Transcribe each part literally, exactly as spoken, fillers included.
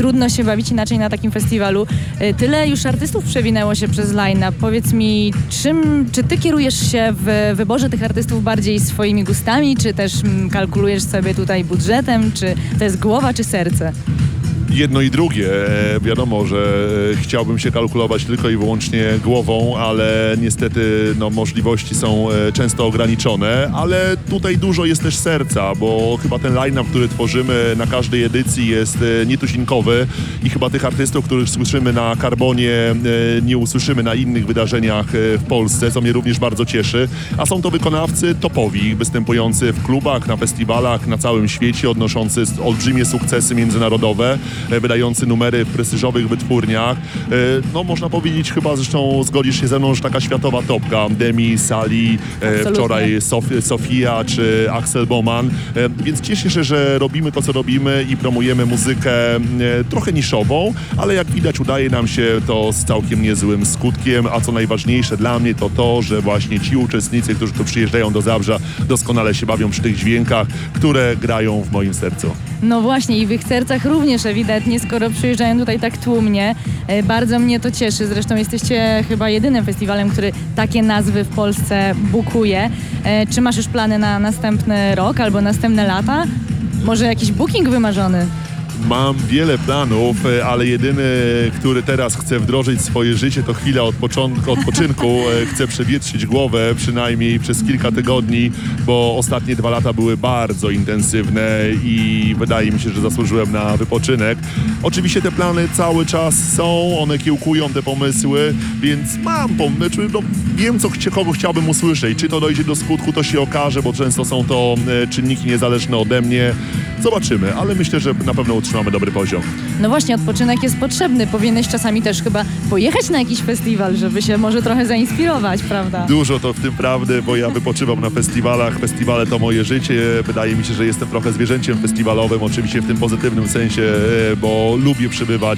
trudno się bawić inaczej na takim festiwalu. Tyle już artystów przewinęło się przez line-up. Powiedz mi, czym, czy ty kierujesz się w wyborze tych artystów bardziej swoimi gustami, czy też kalkulujesz sobie tutaj budżetem, czy to jest głowa, czy serce? Jedno i drugie. Wiadomo, że chciałbym się kalkulować tylko i wyłącznie głową, ale niestety no, możliwości są często ograniczone, ale tutaj dużo jest też serca, bo chyba ten line-up, który tworzymy na każdej edycji jest nietuzinkowy i chyba tych artystów, których słyszymy na Carbonie, nie usłyszymy na innych wydarzeniach w Polsce, co mnie również bardzo cieszy, a są to wykonawcy topowi, występujący w klubach, na festiwalach na całym świecie, odnoszący olbrzymie sukcesy międzynarodowe, wydający numery w prestiżowych wytwórniach. No można powiedzieć, chyba zresztą zgodzisz się ze mną, że taka światowa topka. Demi, Sali, Absolutnie. wczoraj Sof- Sofia czy Axel Boman. Więc cieszę się, że robimy to, co robimy i promujemy muzykę trochę niszową, ale jak widać udaje nam się to z całkiem niezłym skutkiem, a co najważniejsze dla mnie to to, że właśnie ci uczestnicy, którzy tu przyjeżdżają do Zabrza, doskonale się bawią przy tych dźwiękach, które grają w moim sercu. No właśnie i w ich sercach również ewidentnie, skoro przyjeżdżają tutaj tak tłumnie. E, Bardzo mnie to cieszy. Zresztą jesteście chyba jedynym festiwalem, który takie nazwy w Polsce bukuje. E, Czy masz już plany na następny rok albo następne lata? Może jakiś booking wymarzony? Mam wiele planów, ale jedyny, który teraz chcę wdrożyć w swoje życie, to chwila odpoczynku, odpoczynku. Chcę przewietrzyć głowę przynajmniej przez kilka tygodni, bo ostatnie dwa lata były bardzo intensywne i wydaje mi się, że zasłużyłem na wypoczynek. Oczywiście te plany cały czas są, one kiełkują te pomysły, więc mam pomysły, no, wiem co, kogo chciałbym usłyszeć. Czy to dojdzie do skutku, to się okaże, bo często są to czynniki niezależne ode mnie. Zobaczymy, ale myślę, że na pewno utrzymamy dobry poziom. No właśnie, odpoczynek jest potrzebny. Powinieneś czasami też chyba pojechać na jakiś festiwal, żeby się może trochę zainspirować, prawda? Dużo to w tym prawdy, bo ja wypoczywam na festiwalach. Festiwale to moje życie. Wydaje mi się, że jestem trochę zwierzęciem festiwalowym, oczywiście w tym pozytywnym sensie, bo lubię przebywać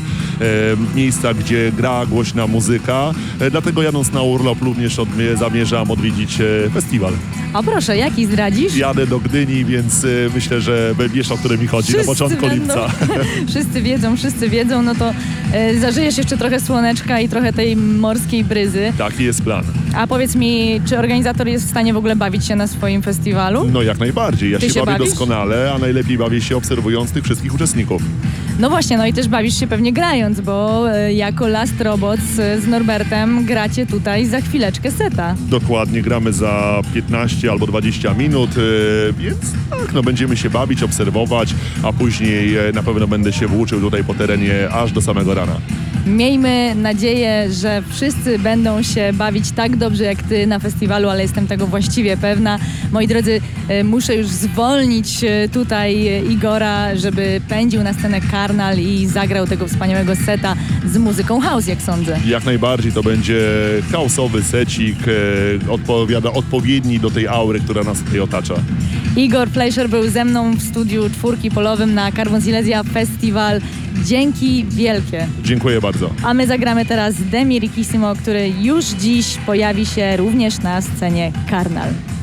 w miejscach, gdzie gra głośna muzyka. Dlatego jadąc na urlop również od, zamierzam odwiedzić festiwal. A proszę, jaki zdradzisz? Jadę do Gdyni, więc myślę, że wiesz, o który mi chodzi, Wszyscy na początku będą, lipca. Wszyscy wiedzą, wszyscy wiedzą, no to e, zażyjesz jeszcze trochę słoneczka i trochę tej morskiej bryzy. Taki jest plan. A powiedz mi, czy organizator jest w stanie w ogóle bawić się na swoim festiwalu? No jak najbardziej. Ja Ty się, się bawię bawisz? doskonale, a najlepiej bawię się obserwując tych wszystkich uczestników. No właśnie, no i też bawisz się pewnie grając, bo e, jako Last Robots e, z Norbertem gracie tutaj za chwileczkę seta. Dokładnie, gramy za piętnaście albo dwadzieścia minut, yy, więc tak, no będziemy się bawić, obserwować, a później yy, na pewno będę się włóczył tutaj po terenie aż do samego rana. Miejmy nadzieję, że wszyscy będą się bawić tak dobrze jak ty na festiwalu, ale jestem tego właściwie pewna. Moi drodzy, e, muszę już zwolnić e, tutaj e, Igora, żeby pędził na scenę Karnal i zagrał tego wspaniałego seta z muzyką house, jak sądzę. Jak najbardziej to będzie chaosowy secik, yy, odpowiada odpowiedni do tej aury, która nas tutaj otacza. Igor Fleischer był ze mną w studiu Czwórki Polowym na Carbon Silesia Festival. Dzięki wielkie. Dziękuję bardzo. A my zagramy teraz Demi Riquissimo, który już dziś pojawi się również na scenie Karnal.